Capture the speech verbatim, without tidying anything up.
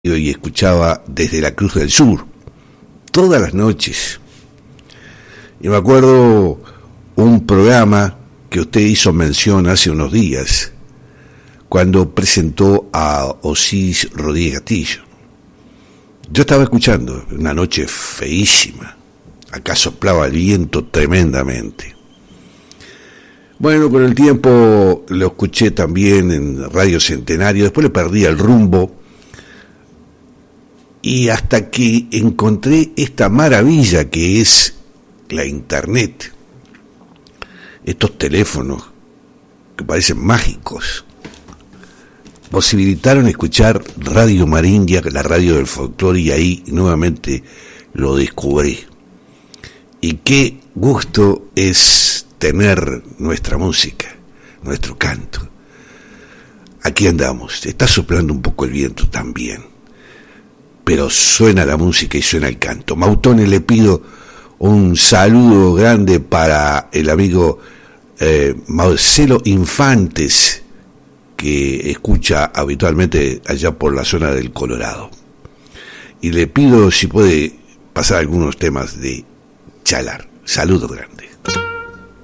y escuchaba desde la Cruz del Sur, todas las noches. Y me acuerdo un programa que usted hizo mención hace unos días, cuando presentó a Osís Rodríguez Castillo. Yo estaba escuchando, una noche feísima, acá soplaba el viento tremendamente. Bueno, con el tiempo lo escuché también en Radio Centenario, después le perdí el rumbo, y hasta que encontré esta maravilla que es la internet, estos teléfonos que parecen mágicos, posibilitaron escuchar Radio Marindia, la radio del folclore, y ahí nuevamente lo descubrí. Y qué gusto es tener nuestra música, nuestro canto. Aquí andamos, está soplando un poco el viento también, pero suena la música y suena el canto. Mautone, le pido un saludo grande para el amigo eh, Marcelo Infantes, que escucha habitualmente allá por la zona del Colorado. Y le pido si puede pasar algunos temas de Chalar. Saludo grande.